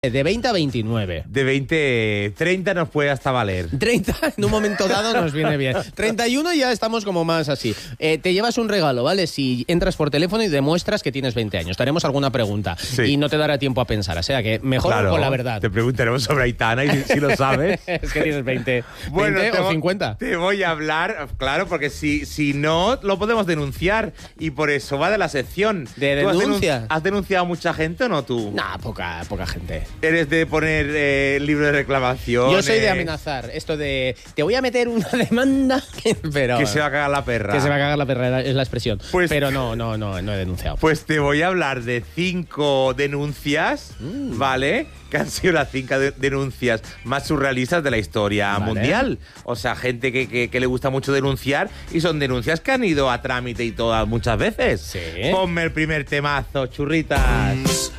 De 20 a 29. De 20, 30 nos puede hasta valer. 30 en un momento dado nos viene bien. 31 ya estamos como más así. Te llevas un regalo, ¿vale? Si entras por teléfono y demuestras que tienes 20 años. Te haremos alguna pregunta y no te dará tiempo a pensar. O sea que mejor Claro, con la verdad. Te preguntaremos sobre Aitana y si lo sabes. Es que tienes 20, Bueno, 20 o 50. Te voy a hablar, claro, porque si no, lo podemos denunciar. Y por eso va de la sección. ¿De denuncia? ¿Has denunciado a mucha gente o no tú? Nah, poca gente. ¿Eres de poner libro de reclamación? Yo soy de amenazar. Esto de te voy a meter una demanda, pero Que se va a cagar la perra. que se va a cagar la perra, es la expresión. Pues- pero no he denunciado. Pues te voy a hablar de 5 denuncias, ¿vale? Que han sido las 5 denuncias más surrealistas de la historia Vale. mundial. O sea, gente que le gusta mucho denunciar y son denuncias que han ido a trámite y todas muchas veces. Sí. Ponme el primer temazo, churritas.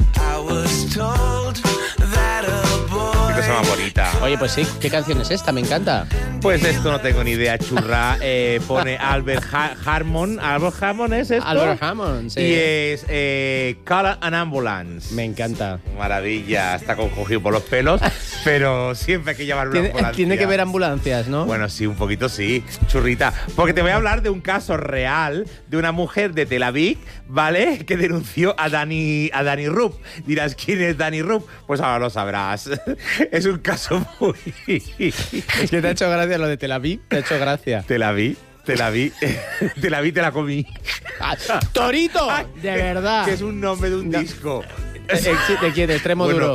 Qué cosa más bonita. Oye, pues sí, ¿qué canción es esta? Me encanta. Pues esto no tengo ni idea, churra. Pone Albert Hammond. ¿Albert Hammond es esto? Albert Hammond, sí. Y es Call an Ambulance. Me encanta. Maravilla, está cogido por los pelos, pero siempre hay que llevar una ambulancia. Tiene que ver ambulancias, ¿no? Bueno, sí, un poquito sí, churrita. Porque te voy a hablar de un caso real de una mujer de Tel Aviv, ¿vale? Que denunció a Dani Rupp. Dirás, ¿quién es Dani Rupp? Pues ahora lo sabrás. Es un caso muy... Es que te ha hecho gracia lo de Tel Aviv. Te ha hecho gracia. Te la vi. Te la comí. ¡Torito! Ay, De verdad. Que es un nombre de un disco. ¿Te quiere? Extremo Bueno. duro.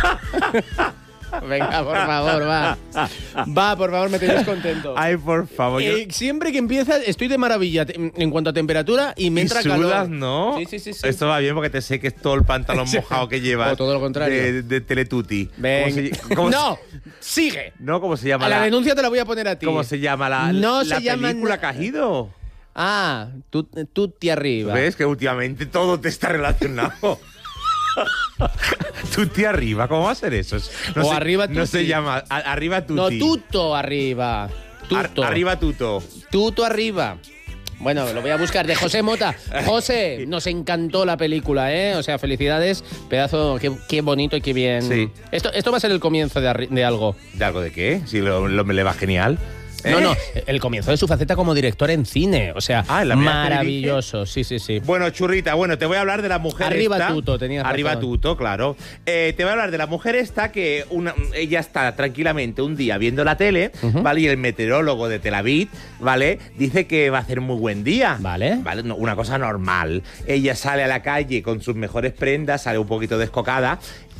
Venga, por favor, va. Va, por favor, me tienes contento. Ay, por favor. Siempre que empieza estoy de maravilla en cuanto a temperatura y me entra sudas, calor. ¿no? Sí. Esto va bien porque te seques todo el pantalón mojado que llevas. O todo lo contrario. De Teletutti. Venga. ¿Cómo Sigue. No, ¿cómo se llama A la denuncia te la voy a poner a ti. ¿Cómo se llama la película que has ido? Ah, Tutti arriba. ¿Ves que últimamente todo te está relacionado? Tutti arriba, ¿cómo va a ser eso? O arriba No tutti. se llama arriba No, tutti. Tuto arriba. Tuto. Arriba tuto. Tuto arriba. Bueno, lo voy a buscar, de José Mota. José, nos encantó la película, ¿eh? O sea, felicidades, pedazo, qué bonito y qué bien. Sí. Esto va a ser el comienzo de algo. ¿De algo de qué? Si me le va genial. No, el comienzo de su faceta como director en cine. O sea, ¿en la primera maravilloso. Sí. Bueno, churrita, te voy a hablar de la mujer Arriba esta. tuto, tenías razón. Arriba tuto, claro. Te voy a hablar de la mujer esta que ella está tranquilamente un día viendo la tele, ¿vale? Y el meteorólogo de Tel Aviv, ¿vale? Dice que va a hacer muy buen día. Vale. No, una cosa normal. Ella sale a la calle con sus mejores prendas, sale un poquito descocada.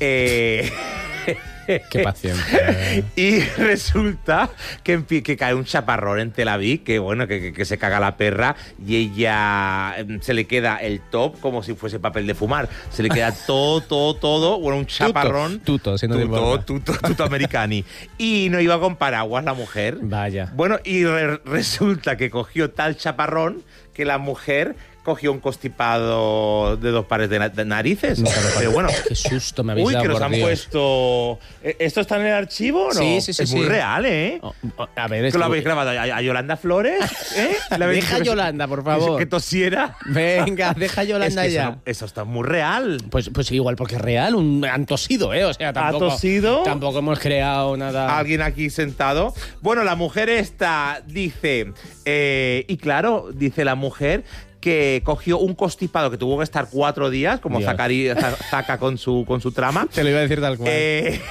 Qué paciencia. Y resulta que cae un chaparrón en Tel Aviv, que se caga la perra, y ella se le queda el top como si fuese papel de fumar. Se le queda todo, un chaparrón. Tuto Americani. Y no iba con paraguas la mujer. Vaya. Bueno, y resulta que cogió tal chaparrón que la mujer cogió un constipado de 2 pares de narices. Pero bueno. Qué susto me habéis dado, que nos por han Dios. puesto... ¿Esto está en el archivo o no? Sí. Es muy real, ¿eh? A ver, ¿Que lo habéis grabado a Yolanda Flores? ¿Eh? Deja a Yolanda, por favor. Que tosiera. Venga, deja a Yolanda Es que ya. eso está muy real. Pues igual, porque es real, han tosido, ¿eh? O sea, tampoco, ¿Ha tosido? Tampoco hemos creado nada. Alguien aquí sentado. Bueno, la mujer esta dice... y claro, dice la mujer que cogió un constipado que tuvo que estar 4 días, como Zaca con su trama. Te lo iba a decir tal cual.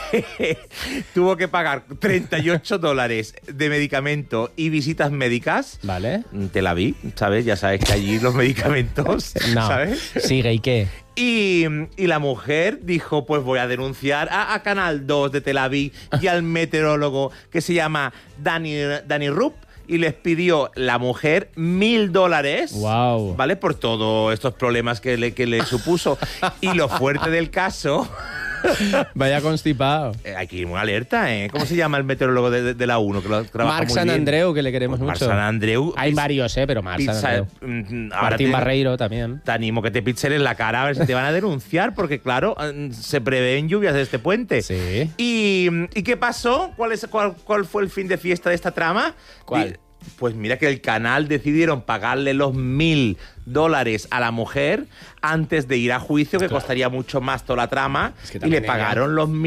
Tuvo que pagar $38 de medicamento y visitas médicas. Vale. Te la vi, ¿sabes? Ya sabes que allí los medicamentos, No. ¿sabes? Sigue, ¿y qué? Y la mujer dijo, pues voy a denunciar a Canal 2 de Tel Aviv y al meteorólogo que se llama Dani Rupp, y les pidió la mujer $1,000, Wow. ¿vale? Por todos estos problemas que le supuso. Y lo fuerte del caso... Vaya constipado. Hay que ir muy alerta, ¿eh? ¿Cómo se llama el meteorólogo de la 1? Que lo trabaja Marc muy San bien. Andreu, que le queremos Marc mucho. San Andreu. Hay varios, pero Marc San Andreu. Martín Barreiro también. Te animo que te pixelen en la cara a ver si te van a denunciar, porque claro, se prevén lluvias de este puente. Sí. ¿Y qué pasó? ¿Cuál fue el fin de fiesta de esta trama? ¿Cuál? Pues mira que el canal decidieron pagarle los $1,000 a la mujer antes de ir a juicio, que costaría mucho más toda la trama, Es que y le también pagaron los